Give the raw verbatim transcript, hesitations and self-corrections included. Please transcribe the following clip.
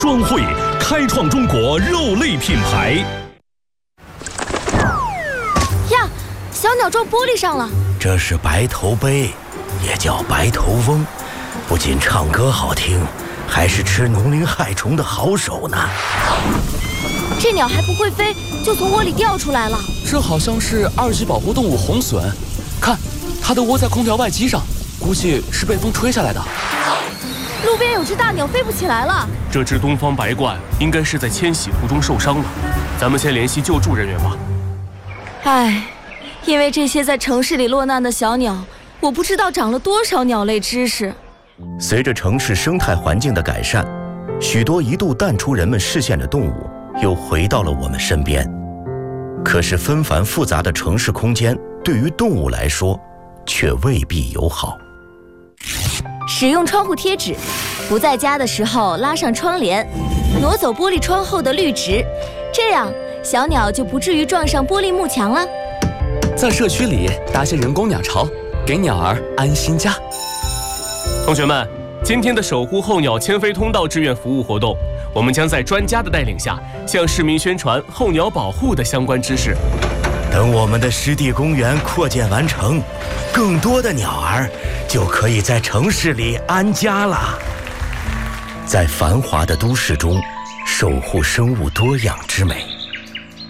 专汇开创中国肉类品牌。 呀，小鸟撞玻璃上了。 这是白头鹎，也叫白头翁，不仅唱歌好听，还是吃农林害虫的好手呢。 这鸟还不会飞，就从窝里掉出来了。 这好像是二级保护动物红隼，看，它的窝在空调外机上，估计是被风吹下来的。 路边有只大鸟飞不起来了。 这只东方白鹳应该是在迁徙途中受伤了，咱们先联系救助人员吧。 唉，因为这些在城市里落难的小鸟，我不知道长了多少鸟类知识。 随着城市生态环境的改善，许多一度淡出人们视线的动物又回到了我们身边。可是纷繁复杂的城市空间对于动物来说却未必友好。 使用窗户贴纸，不在家的时候拉上窗帘，挪走玻璃窗后的绿植，这样小鸟就不至于撞上玻璃幕墙了。 在社区里搭些人工鸟巢，给鸟儿安心家。 同学们，今天的守护候鸟迁飞通道志愿服务活动，我们将在专家的带领下，向市民宣传候鸟保护的相关知识。 等我们的湿地公园扩建完成，更多的鸟儿就可以在城市里安家了。在繁华的都市中，守护生物多样之美。